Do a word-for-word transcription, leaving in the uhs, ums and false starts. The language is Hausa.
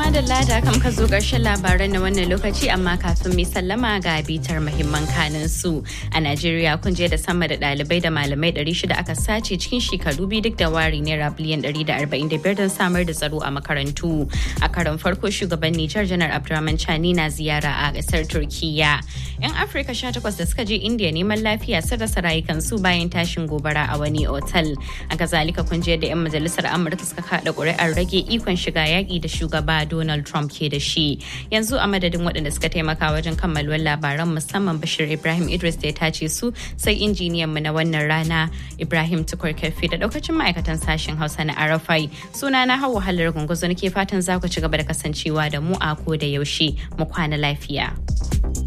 madalla da kam ka zo ƙarshen labaran na wannan lokaci amma kafin mai sallama ga bitar muhimman kanin su. A Najeriya kun je da sama da ɗalibai da malamai ɗari shida aka sace cikin shekaru biyu duk da wari naira biliyan ɗari da arba'in da biyar don samar da tsaro a makarantu. A karon farko shugaban Nijar Janar Abdurrahman Chani na ziyara a ƙasar Turkiyya. 'Yan Afirka sha takwas da suka je Indiya neman lafiya sun rasa rayukansu bayan tashin gobara a wani otal. A kazalika kun je da 'yan majalisar Amurka suka kaɗa ƙuri'ar rage ikon shiga yaƙi da shugaba Donald Trump ke da shi. Yanzu a madadin waɗanda suka taimaka wajen kammaluwar labaran musamman Bashir Ibrahim Idris da ya tace su sai injiniyan mu na wannan rana Ibrahim Tukur Kafi da ɗaukacin ma'aikatan sashen Hausa na Arafai. Suna na Hauwa Hallar Gunguzo nake fatan za ku ci gaba da kasancewa da mu a ko da yaushe mu kwana lafiya.